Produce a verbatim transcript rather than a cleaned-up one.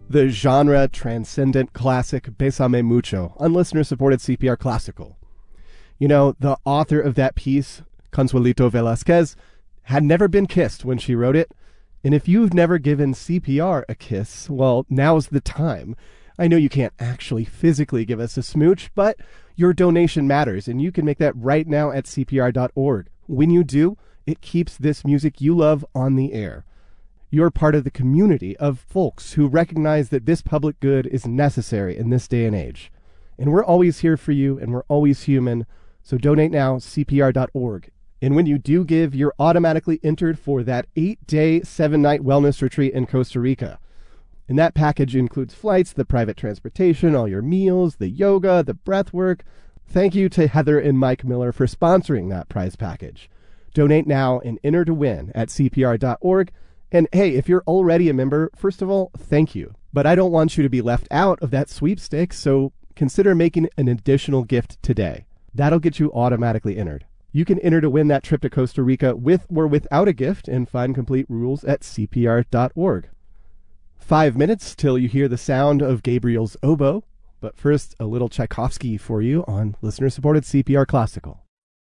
the genre-transcendent classic Bésame Mucho on listener-supported C P R Classical. You know, the author of that piece, Consuelito Velázquez, had never been kissed when she wrote it, and if you've never given C P R a kiss, well, now's the time. I know you can't actually physically give us a smooch, but your donation matters, and you can make that right now at C P R dot org. When you do, it keeps this music you love on the air. You're part of the community of folks who recognize that this public good is necessary in this day and age. And we're always here for you, and we're always human, so donate now, C P R dot org. And when you do give, you're automatically entered for that eight-day, seven-night wellness retreat in Costa Rica. And that package includes flights, the private transportation, all your meals, the yoga, the breath work. Thank you to Heather and Mike Miller for sponsoring that prize package. Donate now and enter to win at C P R dot org. And hey, if you're already a member, first of all, thank you. But I don't want you to be left out of that sweepstakes, so consider making an additional gift today. That'll get you automatically entered. You can enter to win that trip to Costa Rica with or without a gift and find complete rules at C P R dot org. Five minutes till you hear the sound of Gabriel's oboe. But first, a little Tchaikovsky for you on listener-supported C P R Classical.